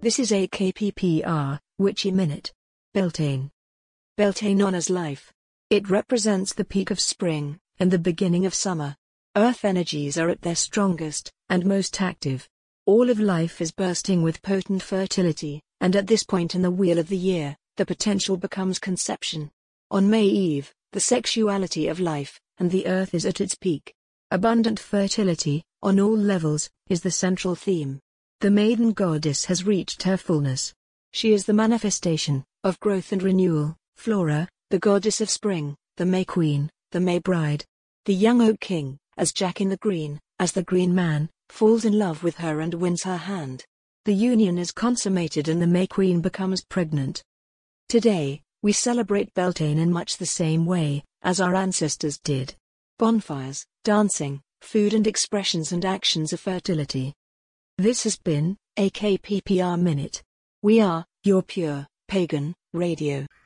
This is AKPPR, Witchy Minute. Beltane. Beltane honors life. It represents the peak of spring, and the beginning of summer. Earth energies are at their strongest, and most active. All of life is bursting with potent fertility, and at this point in the wheel of the year, the potential becomes conception. On May Eve, the sexuality of life, and the earth is at its peak. Abundant fertility, on all levels, is the central theme. The maiden goddess has reached her fullness. She is the manifestation of growth and renewal. Flora, the goddess of spring, the May Queen, the May Bride. The young Oak King, as Jack in the Green, as the Green Man, falls in love with her and wins her hand. The union is consummated and the May Queen becomes pregnant. Today, we celebrate Beltane in much the same way as our ancestors did. Bonfires, dancing, food and expressions and actions of fertility. This has been AKPPR Minute. We are your pure, pagan, radio.